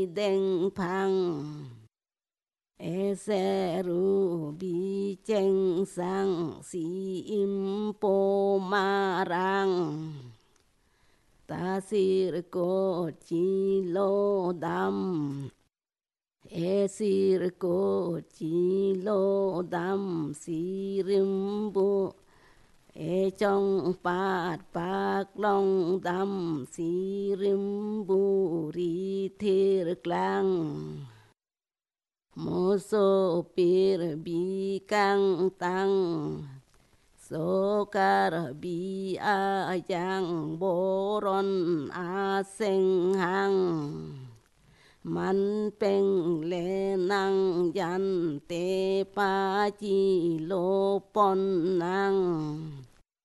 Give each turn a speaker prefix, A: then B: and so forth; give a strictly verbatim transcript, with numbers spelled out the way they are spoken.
A: đen phăng e se ru bi cheng sang si im po ma rang ta sir ko chi lo dam e sir ko chi lo dam si rim bu e trong bát bạc long đam si rim bu ri thir klang mo so pir bi kang tang so kar bi a yang boron a seng hang man peng le nang yan te pa chi lo pon nang